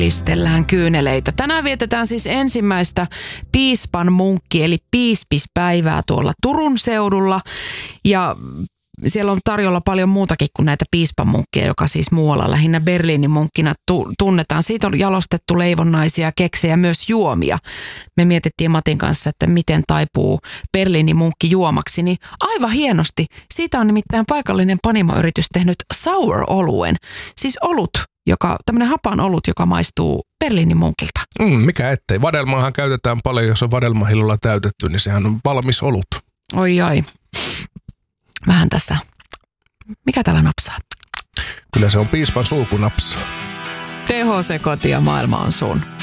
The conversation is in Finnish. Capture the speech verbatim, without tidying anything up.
Pistellään kyyneleitä. Tänään vietetään siis ensimmäistä piispan munkki eli piispispäivää tuolla Turun seudulla ja siellä on tarjolla paljon muutakin kuin näitä piispanmunkkia, joka siis muualla lähinnä Berliinin munkkina tu- tunnetaan. Siitä on jalostettu leivonnaisia, keksejä, myös juomia. Me mietittiin Matin kanssa, että miten taipuu Berliinin munkki juomaksi, niin aivan hienosti. Siitä on nimittäin paikallinen panimoyritys tehnyt sour-oluen, siis olut, joka, tämmöinen hapan olut, joka maistuu Berliinin munkilta. Mm, mikä ettei. Vadelmaahan käytetään paljon, jos on vadelmahillolla täytetty, niin sehän on valmis olut. Oi ai. Vähän tässä. Mikä täällä napsaa? Kyllä se on piispan sulkunapsa. T H C-koti ja maailma on sun.